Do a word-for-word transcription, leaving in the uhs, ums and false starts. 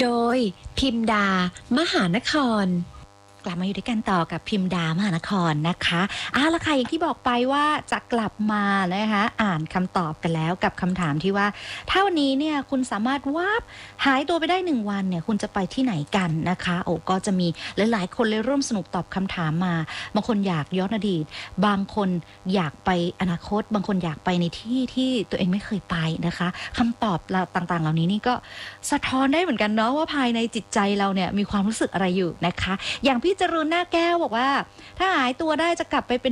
โดยพิมดามหานครกลับมาอยู่ด้วยกันต่อกับพิมดามหานครนะคะอ้าวละค่ะอย่างที่บอกไปว่าจะกลับมานะคะอ่านคำตอบกันแล้วกับคำถามที่ว่าถ้าวันนี้เนี่ยคุณสามารถวาบหายตัวไปได้หนึ่งวันเนี่ยคุณจะไปที่ไหนกันนะคะโอ้ก็จะมีหลายๆคนเลยร่วมสนุกตอบคำถามมาบางคนอยากย้อนอดีตบางคนอยากไปอนาคตบางคนอยากไปในที่ที่ตัวเองไม่เคยไปนะคะคำตอบต่างๆเหล่านี้นี่ก็สะท้อนได้เหมือนกันเนาะว่าภายในจิตใจเราเนี่ยมีความรู้สึกอะไรอยู่นะคะอย่างพี่จรูนหน้าแก้วบอกว่าถ้าหายตัวได้จะกลับไปเป็น